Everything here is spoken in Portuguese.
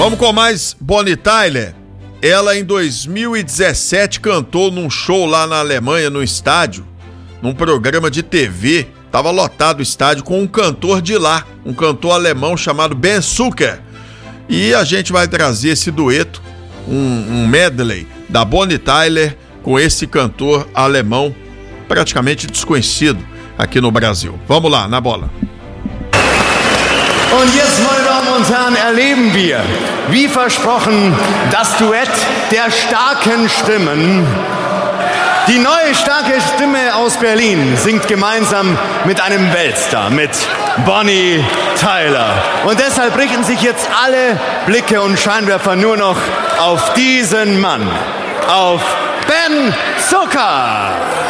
Vamos com mais Bonnie Tyler. Ela em 2017 cantou num show lá na Alemanha, no estádio, num programa de TV. Tava lotado o estádio com um cantor de lá, um cantor alemão chamado Ben Zucker. E a gente vai trazer esse dueto, um medley da Bonnie Tyler com esse cantor alemão praticamente desconhecido aqui no Brasil. Vamos lá, na bola. Und jetzt, meine Damen und Herren, erleben wir, wie versprochen, das Duett der starken Stimmen. Die neue starke Stimme aus Berlin singt gemeinsam mit einem Weltstar, mit Bonnie Tyler. Und deshalb richten sich jetzt alle Blicke und Scheinwerfer nur noch auf diesen Mann, auf Ben Zucker.